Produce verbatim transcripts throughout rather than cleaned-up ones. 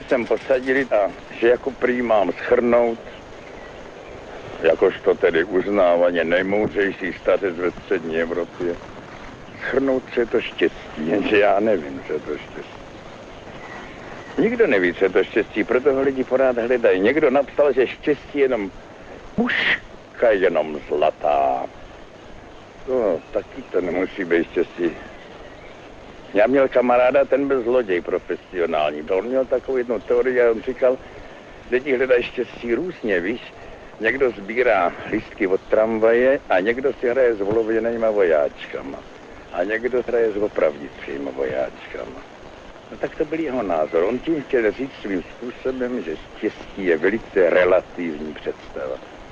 sem posadili a že jako prý mám shrnout, jakožto tedy uznávaně nejmoudřejší stařec ve střední Evropě, shrnout, co je to štěstí, jenže já nevím, co je to štěstí. Nikdo neví, co je to štěstí, proto ho lidi pořád hledají. Někdo napsal, že štěstí je jenom puška, jenom zlatá. No, taky to nemusí být štěstí. Já měl kamaráda, ten byl zloděj profesionální. On měl takovou jednu teorii a on říkal, lidi hledají štěstí různě, víš. Někdo sbírá lístky od tramvaje a někdo si hraje s olověnýma vojáčkama. A někdo hraje s opravdicíma vojáčkama. No tak to byl jeho názor. On tím chtěl říct svým způsobem, že štěstí je velice relativní představa.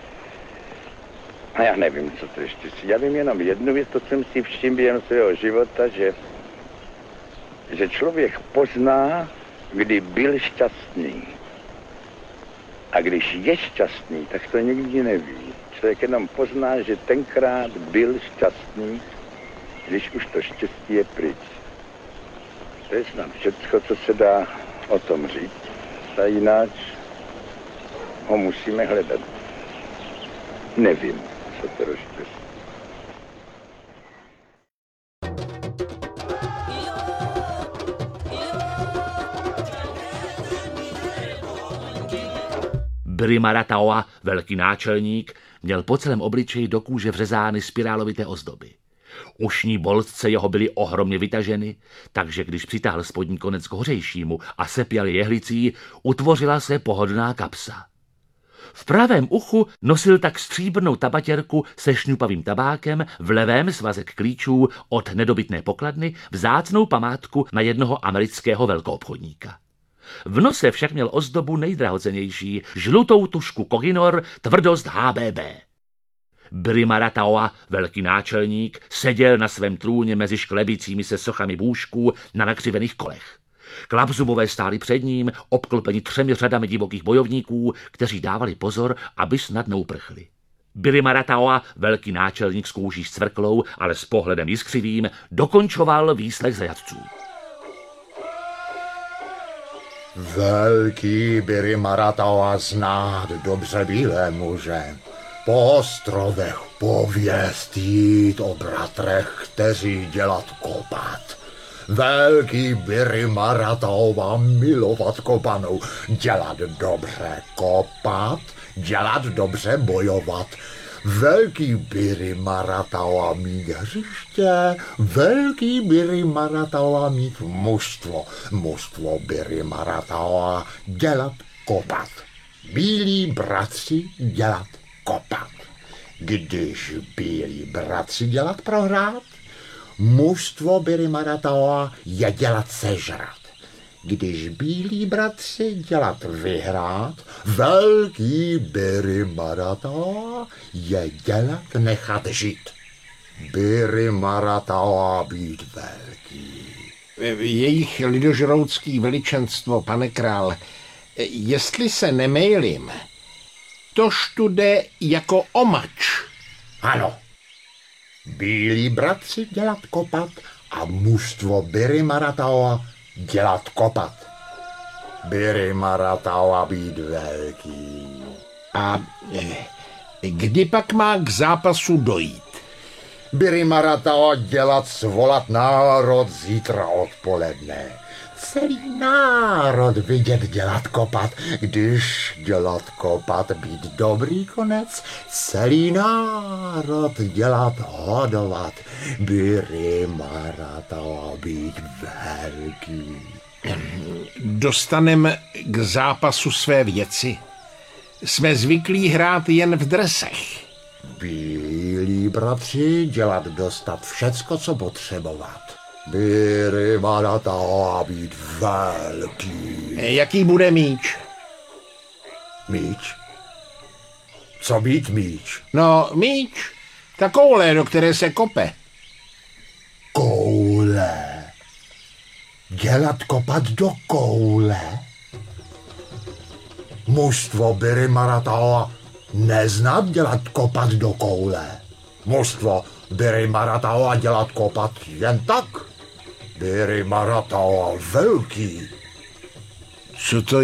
A já nevím, co to je štěstí. Já vím jenom jednu věc, to jsem si všiml během svého života, že, že člověk pozná, kdy byl šťastný. A když je šťastný, tak to nikdy neví. Člověk jenom pozná, že tenkrát byl šťastný, když už to štěstí je pryč. To je snad všecko, co se dá o tom říct. A jináč ho musíme hledat. Nevím, co to je štěstí. Birima Rataoa, velký náčelník, měl po celém obličeji do kůže vřezány spirálovité ozdoby. Ušní boltce jeho byly ohromně vytaženy, takže když přitáhl spodní konec k hořejšímu a sepěl jehlicí, utvořila se pohodlná kapsa. V pravém uchu nosil tak stříbrnou tabatěrku se šňupavým tabákem, v levém svazek klíčů od nedobytné pokladny, vzácnou památku na jednoho amerického velkoobchodníka. V nose však měl ozdobu nejdrahocennější, žlutou tušku Kohinor, tvrdost H B B. Birima Rataoa, velký náčelník, seděl na svém trůně mezi šklebícími se sochami bůžků na nakřivených kolech. Klapzubové stáli před ním, obklopeni třemi řadami divokých bojovníků, kteří dávali pozor, aby snad neuprchli. Birima Rataoa, velký náčelník s kůží scvrklou, ale s pohledem jiskřivým, dokončoval výslech zajatců. Velký Birima Rataoa znát dobře bílé muže. Po ostrovech pověst jít o bratrech, kteří dělat kopat. Velký Birima Rataoa milovat kopanou, dělat dobře kopat, dělat dobře bojovat. Velký Birima Rataoa mít hřiště, velký Birima Rataoa mít mužstvo, mužstvo Birima Rataoa dělat kopat. Bílí bratři dělat kopat. Když bílí bratři dělat prohrát, mužstvo Birima Rataoa je dělat sežrat. Když bílí bratři dělat vyhrát, velký Birima Rataoa je dělat nechat žít. Birima Rataoa být velký. Jejich lidožroucký veličenstvo, pane král, jestli se nemýlím, tož tu jde jako omač. Ano. Bílí bratři dělat kopat a mužstvo Birima Rataoa dělat kopat. Birima Rataoa být velký. A kdy pak má k zápasu dojít? Birima Rataoa dělat svolat národ zítra odpoledne. Celý národ vidět dělat kopat, když dělat kopat být dobrý konec, celý národ dělat hodovat, Birima Rataoa být velký. Dostanem k zápasu své věci. Jsme zvyklí hrát jen v dresech. Bílí bratři dělat dostat všecko, co potřebovat. Birima Rataoa být velký. Jaký bude míč? Míč? Co být míč? No, míč. Ta koule, do které se kope. Koule? Dělat kopat do koule? Mužstvo Birima Rataoa neznat dělat kopat do koule. Mužstvo Birima Rataoa dělat kopat jen tak. Birima Rataoa velký. Co to